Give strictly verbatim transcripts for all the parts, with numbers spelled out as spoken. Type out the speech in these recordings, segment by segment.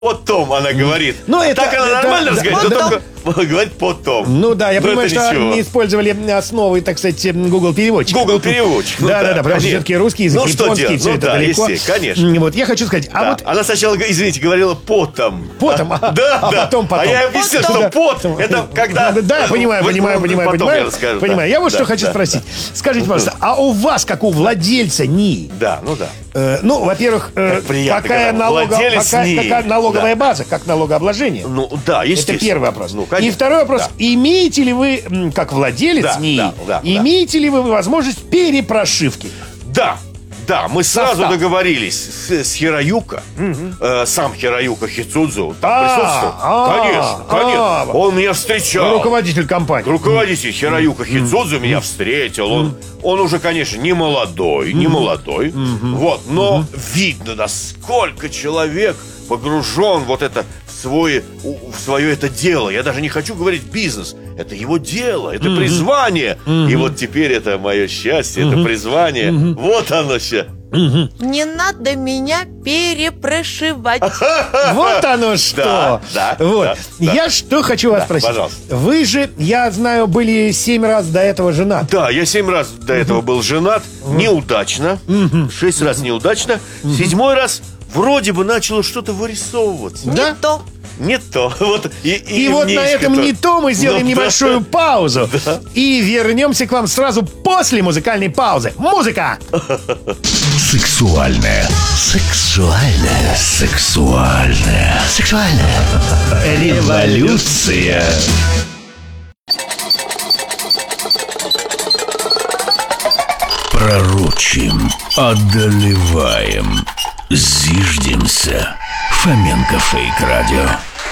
Потом она говорит. Ну, это, так она это, нормально да, разговаривает, да, но да. только говорит потом. Ну да, я Но понимаю, это что ничего. они использовали основы, так сказать, Google переводчик. Google переводчик. Ну, да, да, да, потому что все-таки русский язык, ну, что японский, делать? все Ну, это да, далеко. естественно, конечно. Вот я хочу сказать, а Да. вот Она сначала, извините, говорила потом. потом, а, Да, а да. потом, потом. А я объяснил, Потом. что пот это когда. Да, да, я понимаю, Вот, понимаю, вот, понимаю, потом понимаю. я расскажу, Понимаю. да. Я вот Да, что хочу да, спросить. да. Скажите, пожалуйста, а у вас, как у владельца НИИ, Да, ну да. э, ну, во-первых, э, Как приятно, какая, когда налога- владелец какая- НИИ. какая налоговая Да. база, как налогообложение? Ну да, естественно. Это первый вопрос. Ну, конечно. И второй вопрос. Да. Имеете ли вы, м, как владелец Да, НИИ, да, да, имеете ли вы возможность перепрошивки? Да, да, мы сразу Состав. договорились с, с Хироюка. Э, сам Хироюка Хицудзу там А, присутствовал. а, Конечно, конечно. а. Он меня встречал. Руководитель компании. Руководитель Хироюка Хицудзу меня встретил. Он, он уже, конечно, не молодой, не молодой. Вот, но видно, насколько человек погружен вот это в свое, в свое это дело. Я даже не хочу говорить бизнес. Это его дело, это призвание. И вот теперь это мое счастье, это призвание. Вот оно сейчас. Не надо меня перепрошивать. Вот оно что. Да, да, вот. да, да. Я что хочу вас Да, спросить. пожалуйста. Вы же, я знаю, были семь раз до этого женаты. Да, я семь раз до этого был женат. Неудачно. Шесть раз неудачно. Седьмой раз вроде бы начало что-то вырисовываться. Не Да? то. Не то. Вот, и И, вот на этом не то мы сделаем Ну, небольшую да. паузу. И вернемся к вам сразу после музыкальной паузы. Музыка! Сексуальная. Сексуальная. Сексуальная. Сексуальная. Революция. Пророчим, одолеваем, зиждемся. Фоменко Фейк Радио.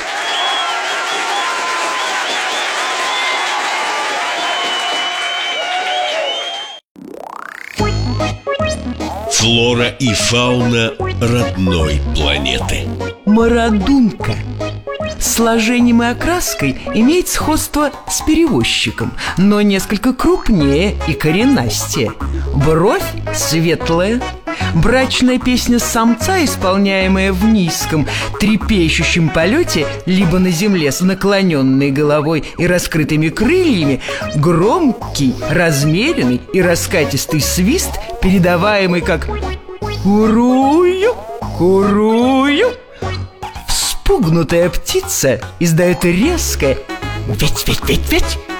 Флора и фауна родной планеты. Марадунка сложением и окраской имеет сходство с перевозчиком, но несколько крупнее и коренастее. Бровь светлая. Брачная песня самца, исполняемая в низком, трепещущем полете, либо на земле с наклоненной головой и раскрытыми крыльями, громкий, размеренный и раскатистый свист, передаваемый как «курую, курую». Вспугнутая птица издает резкое «ведь-ведь-ведь-ведь»,